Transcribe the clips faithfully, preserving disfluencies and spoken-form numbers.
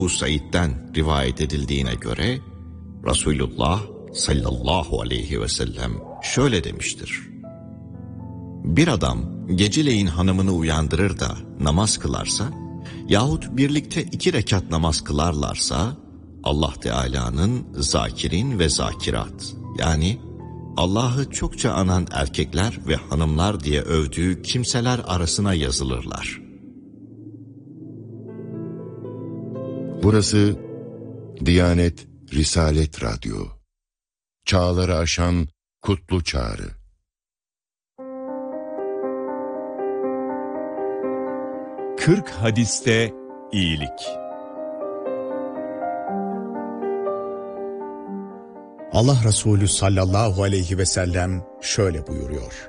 Ebu Said'den rivayet edildiğine göre Resulullah sallallahu aleyhi ve sellem şöyle demiştir: Bir adam geceleyin hanımını uyandırır da namaz kılarsa yahut birlikte iki rekat namaz kılarlarsa Allah Teala'nın zakirin ve zakirat, yani Allah'ı çokça anan erkekler ve hanımlar diye övdüğü kimseler arasına yazılırlar. Burası Diyanet Risalet Radyo. Çağları aşan kutlu çağrı. Kırk hadiste iyilik. Allah Resulü sallallahu aleyhi ve sellem şöyle buyuruyor: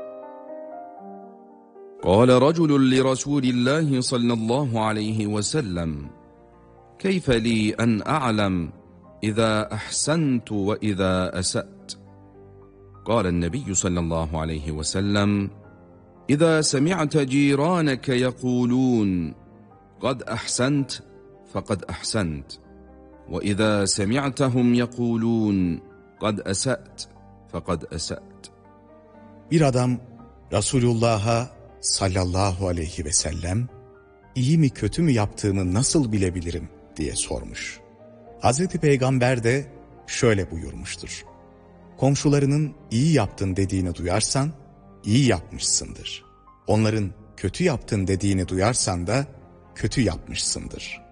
قال رجل لرسول الله صلى الله عليه وسلم كيف لي أن أعلم إذا أحسنت وإذا أسأت قال النبي صلى الله عليه وسلم إذا سمعت جيرانك يقولون قد أحسنت فقد أحسنت وإذا سمعتهم يقولون قد أسأت فقد أسأت. Bir adam Resulullah'a sallallahu aleyhi ve sellem iyi mi kötü mü yaptığımı nasıl bilebilirim diye sormuş. Hazreti Peygamber de şöyle buyurmuştur: Komşularının iyi yaptın dediğini duyarsan iyi yapmışsındır. Onların kötü yaptın dediğini duyarsan da kötü yapmışsındır.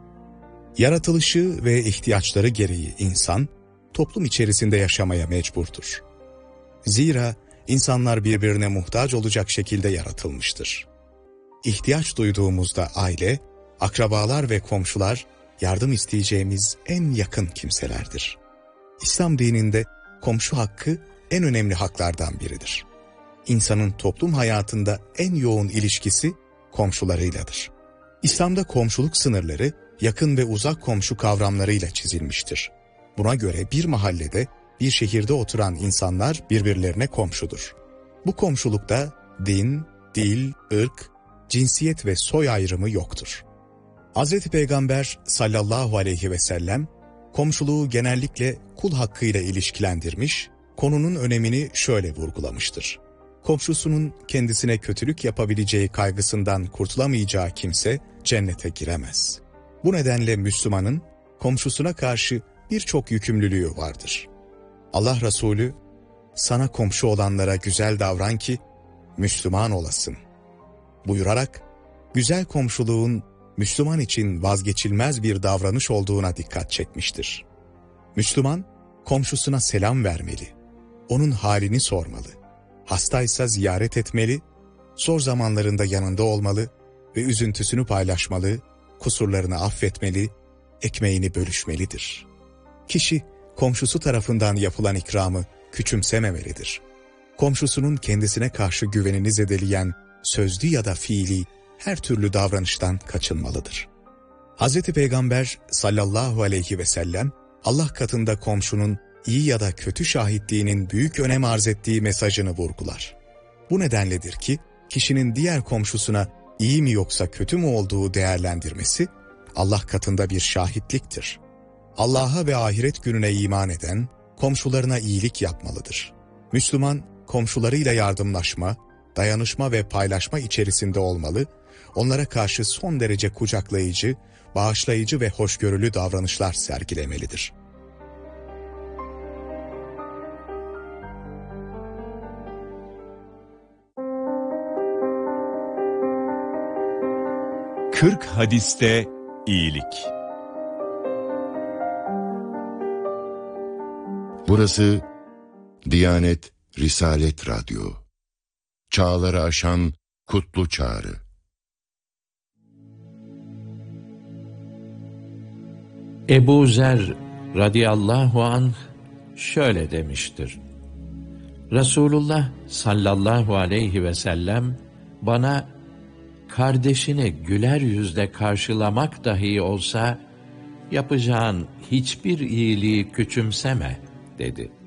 Yaratılışı ve ihtiyaçları gereği insan toplum içerisinde yaşamaya mecburdur. Zira insanlar birbirine muhtaç olacak şekilde yaratılmıştır. İhtiyaç duyduğumuzda aile, akrabalar ve komşular yardım isteyeceğimiz en yakın kimselerdir. İslam dininde komşu hakkı en önemli haklardan biridir. İnsanın toplum hayatında en yoğun ilişkisi komşularıyladır. İslam'da komşuluk sınırları yakın ve uzak komşu kavramlarıyla çizilmiştir. Buna göre bir mahallede, bir şehirde oturan insanlar birbirlerine komşudur. Bu komşulukta din, dil, ırk, cinsiyet ve soy ayrımı yoktur. Hazreti Peygamber sallallahu aleyhi ve sellem komşuluğu genellikle kul hakkıyla ilişkilendirmiş, konunun önemini şöyle vurgulamıştır: Komşusunun kendisine kötülük yapabileceği kaygısından kurtulamayacağı kimse cennete giremez. Bu nedenle Müslümanın komşusuna karşı birçok yükümlülüğü vardır. Allah Resulü, sana komşu olanlara güzel davran ki Müslüman olasın buyurarak güzel komşuluğun Müslüman için vazgeçilmez bir davranış olduğuna dikkat çekmiştir. Müslüman komşusuna selam vermeli, onun halini sormalı, hastaysa ziyaret etmeli, zor zamanlarında yanında olmalı ve üzüntüsünü paylaşmalı, kusurlarını affetmeli, ekmeğini bölüşmelidir. Kişi komşusu tarafından yapılan ikramı küçümsememelidir. Komşusunun kendisine karşı güvenini zedeleyen sözlü ya da fiili her türlü davranıştan kaçınmalıdır. Hazreti Peygamber sallallahu aleyhi ve sellem Allah katında komşunun iyi ya da kötü şahitliğinin büyük önem arz ettiği mesajını vurgular. Bu nedenledir ki kişinin diğer komşusuna iyi mi yoksa kötü mü olduğu değerlendirmesi Allah katında bir şahitliktir. Allah'a ve ahiret gününe iman eden komşularına iyilik yapmalıdır. Müslüman komşularıyla yardımlaşma, dayanışma ve paylaşma içerisinde olmalı, onlara karşı son derece kucaklayıcı, bağışlayıcı ve hoşgörülü davranışlar sergilemelidir. Kırk hadiste iyilik. Burası Diyanet Risalet Radyo. Çağları aşan kutlu çağrı. Ebu Zer radıyallahu anh şöyle demiştir: Resulullah sallallahu aleyhi ve sellem bana kardeşini güler yüzle karşılamak dahi olsa yapacağın hiçbir iyiliği küçümseme dedi.